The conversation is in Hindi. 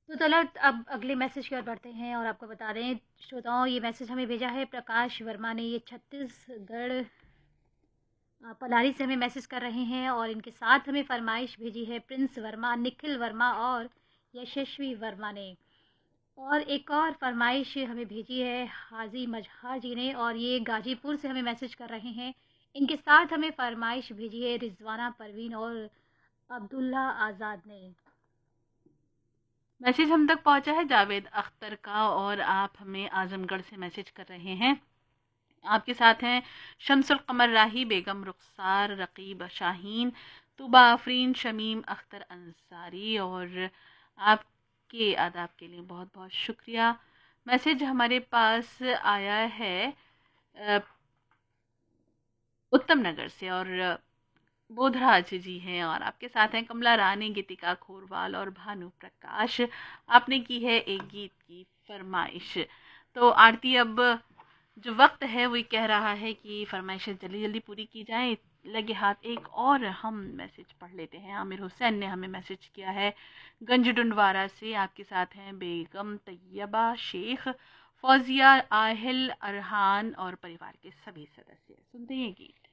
तो चलो अब अगले मैसेज की ओर बढ़ते हैं और आपको बता दें श्रोताओं, ये मैसेज हमें भेजा है प्रकाश वर्मा ने। ये छत्तीसगढ़ पलारी से हमें मैसेज कर रहे हैं और इनके साथ हमें फरमाइश भेजी है प्रिंस वर्मा, निखिल वर्मा और यशस्वी वर्मा ने। और एक और फरमाइश हमें भेजी है हाजी मजहार जी ने और ये गाजीपुर से हमें मैसेज कर रहे हैं। इनके साथ हमें फरमाइश भेजी है रिजवाना परवीन और अब्दुल्ला आज़ाद ने। मैसेज हम तक पहुंचा है जावेद अख्तर का और आप हमें आजमगढ़ से मैसेज कर रहे हैं। आपके साथ हैं शमसुल कमर राही, बेगम रुखसार, रकीब शाहीन, तुबा आफरीन, शमीम अख्तर अंसारी और आपके आदाब के लिए बहुत बहुत शुक्रिया। मैसेज हमारे पास आया है अ, उत्तम नगर से और बोधराज जी हैं और आपके साथ हैं कमला रानी, गीतिका खोरवाल और भानु प्रकाश। आपने की है एक गीत की फरमाइश। तो आरती, अब जो वक्त है वो कह रहा है कि फरमाइशें जल्दी जल्दी पूरी की जाए। लगे हाथ एक और हम मैसेज पढ़ लेते हैं। आमिर हुसैन ने हमें मैसेज किया है गंज डुंडवारा से। आपके साथ हैं बेगम तैयबा शेख, फौजिया, आहिल, अरहान और परिवार के सभी सदस्य। सुनते हैं गीत।